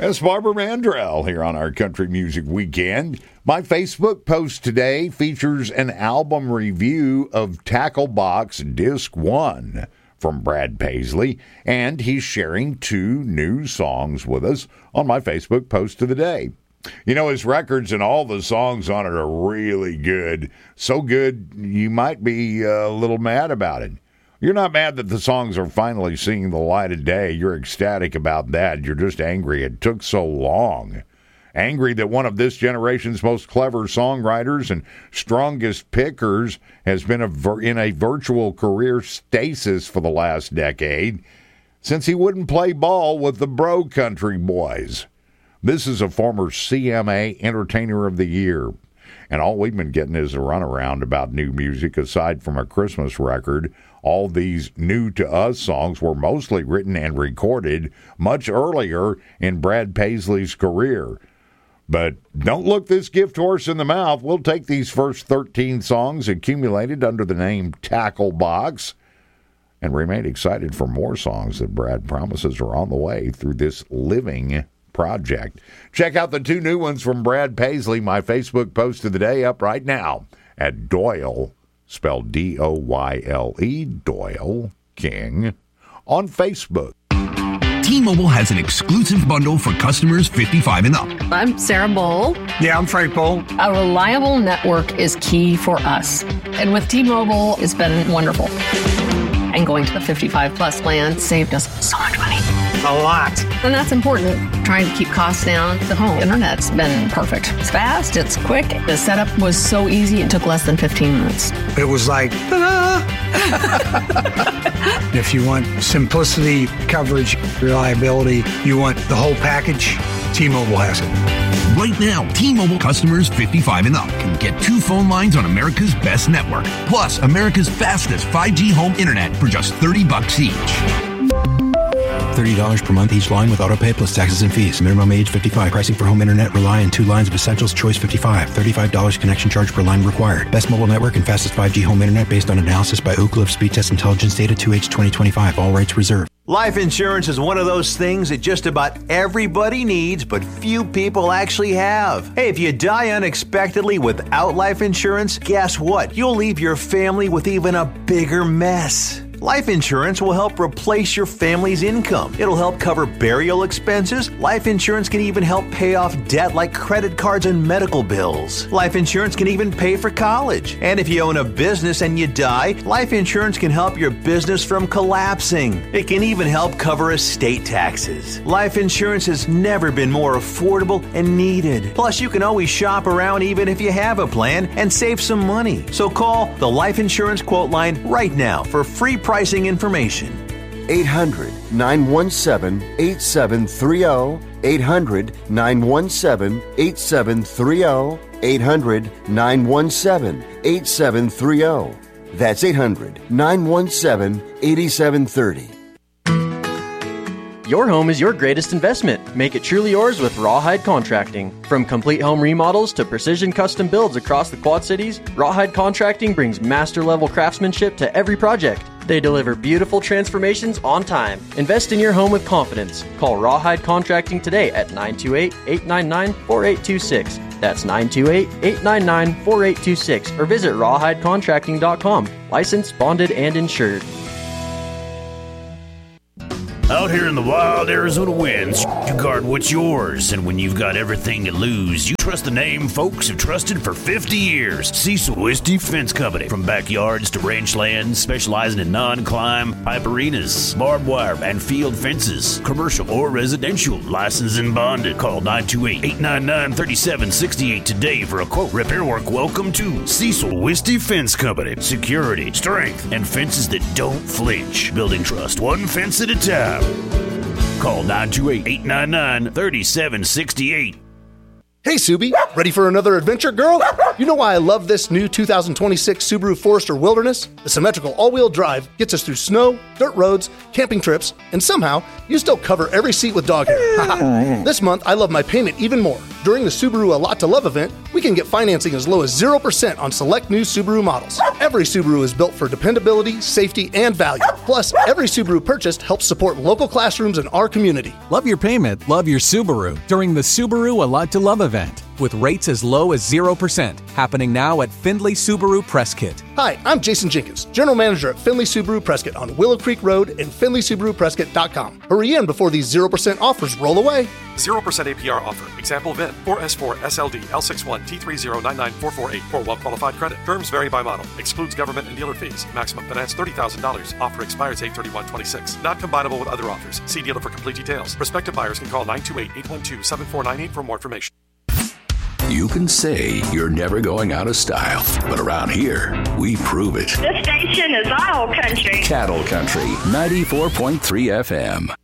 That's Barbara Mandrell here on our Country Music Weekend. My Facebook post today features an album review of Tacklebox Disc 1 from Brad Paisley, and he's sharing 2 new songs with us on my Facebook post of the day. You know, his records and all the songs on it are really good. So good, you might be a little mad about it. You're not mad that the songs are finally seeing the light of day. You're ecstatic about that. You're just angry it took so long. Angry that one of this generation's most clever songwriters and strongest pickers has been in a virtual career stasis for the last decade since he wouldn't play ball with the Bro Country Boys. This is a former CMA Entertainer of the Year. And all we've been getting is a runaround about new music aside from a Christmas record. All these new to us songs were mostly written and recorded much earlier in Brad Paisley's career. But don't look this gift horse in the mouth. We'll take these first 13 songs accumulated under the name Tacklebox and remain excited for more songs that Brad promises are on the way through this living project. Check out the 2 new ones from Brad Paisley, my Facebook post of the day, up right now at Doyle, spelled D-O-Y-L-E, Doyle King, on Facebook. T-Mobile has an exclusive bundle for customers 55 and up. I'm Sarah Bowl. Yeah, I'm Frank Bowl. A reliable network is key for us. And with T-Mobile, it's been wonderful. And going to the 55-plus plan saved us so much money. A lot. And that's important. Trying to keep costs down. The home internet's been perfect. It's fast, it's quick. The setup was so easy, it took less than 15 minutes. It was like, ta-da! If you want simplicity, coverage, reliability, you want the whole package, T-Mobile has it. Right now, T-Mobile customers 55 and up can get 2 phone lines on America's best network, plus America's fastest 5G home internet for just $30 each. $30 per month each line with autopay plus taxes and fees. Minimum age 55. Pricing for home internet rely on 2 lines of Essentials Choice 55. $35 connection charge per line required. Best mobile network and fastest 5G home internet based on analysis by Ookla of Speed Test Intelligence data 2H 2025. All rights reserved. Life insurance is one of those things that just about everybody needs, but few people actually have. Hey, if you die unexpectedly without life insurance, guess what? You'll leave your family with even a bigger mess. Life insurance will help replace your family's income. It'll help cover burial expenses. Life insurance can even help pay off debt like credit cards and medical bills. Life insurance can even pay for college. And if you own a business and you die, life insurance can help your business from collapsing. It can even help cover estate taxes. Life insurance has never been more affordable and needed. Plus, you can always shop around even if you have a plan and save some money. So call the Life Insurance Quote Line right now for free pricing information. 800-917-8730. 800-917-8730. 800-917-8730. That's 800-917-8730. Your home is your greatest investment. Make it truly yours with Rawhide Contracting. From complete home remodels to precision custom builds across the Quad Cities, Rawhide Contracting brings master-level craftsmanship to every project. They deliver beautiful transformations on time. Invest in your home with confidence. Call Rawhide Contracting today at 928-899-4826. That's 928-899-4826. Or visit rawhidecontracting.com. Licensed, bonded, and insured. Out here in the wild Arizona winds, you guard what's yours. And when you've got everything to lose, you trust the name folks have trusted for 50 years. Cecil Wisty Fence Company. From backyards to ranch lands, specializing in non-climb, pipe arenas, barbed wire, and field fences. Commercial or residential, licensed and bonded. Call 928-899-3768 today for a quote. Repair work. Welcome to Cecil Wisty Fence Company. Security, strength, and fences that don't flinch. Building trust one fence at a time. Call 928-899-3768. Hey, Subi, ready for another adventure, girl? You know why I love this new 2026 Subaru Forester Wilderness? The symmetrical all-wheel drive gets us through snow, dirt roads, camping trips, and somehow you still cover every seat with dog hair. This month, I love my payment even more. During the Subaru A Lot to Love event, We can get financing as low as 0% on select new Subaru models. Every Subaru is built for dependability, safety, and value. Plus, every Subaru purchased helps support local classrooms in our community. Love your payment, love your Subaru during the Subaru A Lot to Love event with rates as low as 0%, happening now at Findlay Subaru Prescott. Hi, I'm Jason Jenkins, General Manager at Findlay Subaru Prescott on Willow Creek Road and FindlaySubaruPrescott.com. Hurry in before these 0% offers roll away. 0% APR offer. Example VIN 4S4 SLD L61 T3099448 for well-qualified credit. Terms vary by model. Excludes government and dealer fees. Maximum finance $30,000. Offer expires 8/31/26. Not combinable with other offers. See dealer for complete details. Prospective buyers can call 928-812-7498 for more information. You can say you're never going out of style, but around here, we prove it. This station is all country. Cattle Country 94.3 FM.